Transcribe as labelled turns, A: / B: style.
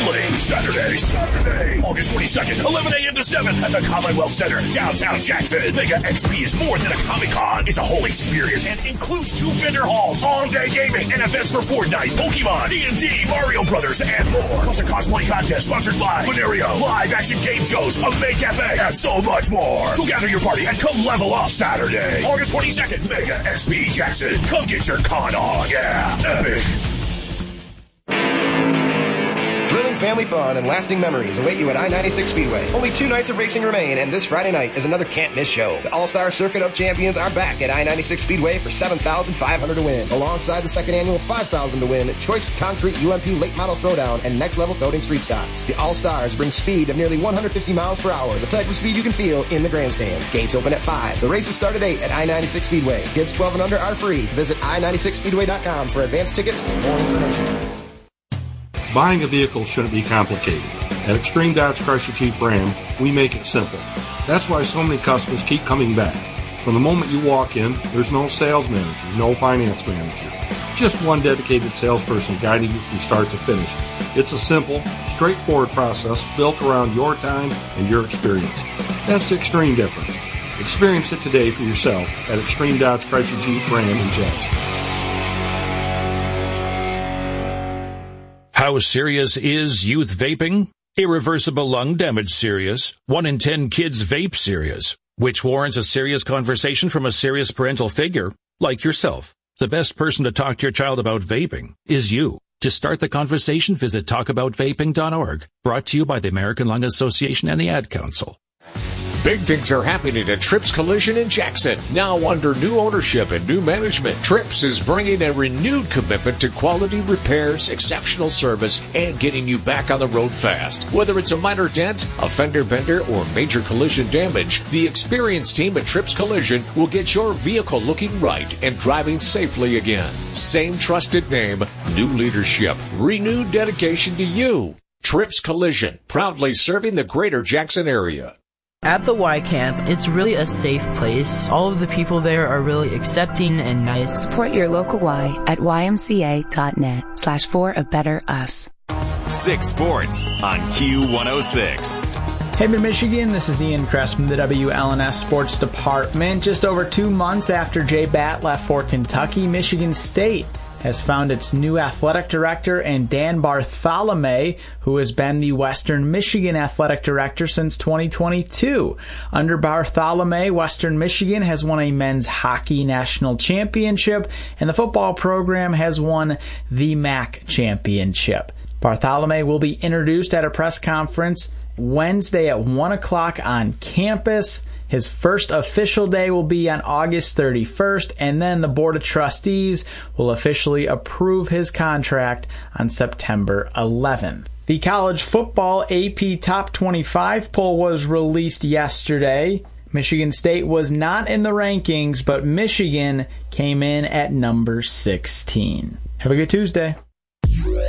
A: only. Saturday, August 22nd, 11 a.m. to 7 at the Commonwealth Center, downtown Jackson. Mega XP is more than a Comic-Con. It's a whole experience and includes 2 vendor halls, all-day gaming, and events for Fortnite, Pokemon, D&D, Mario Brothers, and more. Plus a cosplay contest sponsored by Venerio, live action game shows, a May Cafe, and so much more. So gather your party and come level up Saturday, August 22nd, Mega XP Jackson. Come get your con on, yeah, epic.
B: Thrilling family fun and lasting memories await you at I-96 Speedway. Only 2 nights of racing remain, and this Friday night is another can't-miss show. The All-Star Circuit of Champions are back at I-96 Speedway for $7,500 to win, alongside the second annual $5,000 to win Choice Concrete UMP Late Model Throwdown and Next Level Coating Street Stocks. The All-Stars bring speed of nearly 150 miles per hour, the type of speed you can feel in the grandstands. Gates open at 5. The races start at 8 at I-96 Speedway. Kids 12 and under are free. Visit i96speedway.com for advanced tickets and more information.
C: Buying a vehicle shouldn't be complicated. At Extreme Dodge Chrysler Jeep Ram, we make it simple. That's why so many customers keep coming back. From the moment you walk in, there's no sales manager, no finance manager. Just one dedicated salesperson guiding you from start to finish. It's a simple, straightforward process built around your time and your experience. That's the extreme difference. Experience it today for yourself at Extreme Dodge Chrysler Jeep Ram in Jackson.
D: How serious is youth vaping? Irreversible lung damage serious. 1 in 10 kids vape serious, which warrants a serious conversation from a serious parental figure like yourself. The best person to talk to your child about vaping is you. To start the conversation, visit talkaboutvaping.org. Brought to you by the American Lung Association and the Ad Council.
E: Big things are happening at Trips Collision in Jackson. Now under new ownership and new management, Trips is bringing a renewed commitment to quality repairs, exceptional service, and getting you back on the road fast. Whether it's a minor dent, a fender bender, or major collision damage, the experienced team at Trips Collision will get your vehicle looking right and driving safely again. Same trusted name, new leadership, renewed dedication to you. Trips Collision, proudly serving the greater Jackson area.
F: At the Y Camp, it's really a safe place. All of the people there are really accepting and nice.
G: Support your local Y at ymca.net/for-a-better-us.
H: 6 Sports on Q106.
I: Hey, Michigan, this is Ian Kress from the WLNS Sports Department. Just over 2 months after Jay Batt left for Kentucky, Michigan State has found its new athletic director in Dan Bartholomew, who has been the Western Michigan athletic director since 2022. Under Bartholomew, Western Michigan has won a men's hockey national championship, and the football program has won the MAC championship. Bartholomew will be introduced at a press conference Wednesday at 1 o'clock on campus. His first official day will be on August 31st, and then the Board of Trustees will officially approve his contract on September 11th. The college football AP Top 25 poll was released yesterday. Michigan State was not in the rankings, but Michigan came in at number 16. Have a good Tuesday.